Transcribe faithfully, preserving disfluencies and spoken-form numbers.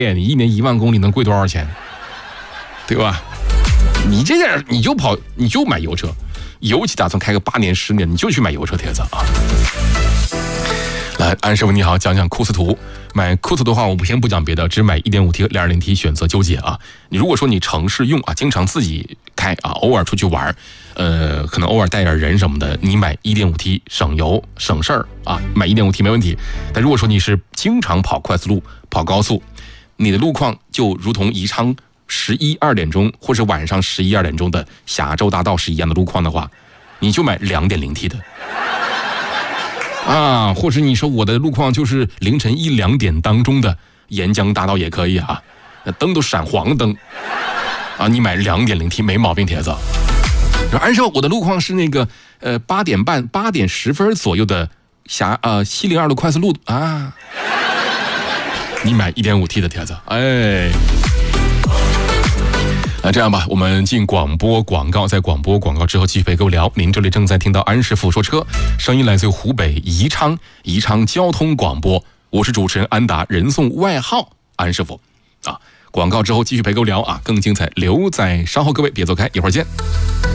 你一年一万公里能贵多少钱？对吧？你这样你就跑，你就买油车，尤其打算开个八年、十年，你就去买油车，铁子啊！来，安师傅你好，讲讲库斯图。买库斯图的话，我们先不讲别的，只买 一点五 T 和 二点零 T 选择纠结啊。你如果说你城市用啊，经常自己开啊，偶尔出去玩，呃，可能偶尔带点人什么的，你买 一点五 T 省油省事儿啊，买 一点五 T 没问题。但如果说你是经常跑快速路、跑高速，你的路况就如同宜昌十一二点钟或者晚上十一二点钟的峡州大道是一样的路况的话，你就买 二点零 T 的。啊，或者你说我的路况就是凌晨一两点当中的沿江大道也可以啊，灯都闪黄灯啊，你买 二点零 T 没毛病，铁子。按照我的路况是那个呃八点半八点十分左右的峡呃七零二的快速路啊，你买 一点五 T 的，铁子，哎。那这样吧，我们进广播广告，在广播广告之后继续陪各位聊。您这里正在听到安师傅说车，声音来自于湖北宜昌宜昌交通广播，我是主持人安达，人送外号安师傅啊。广告之后继续陪各位聊啊，更精彩留在稍后，各位别走开，一会儿见。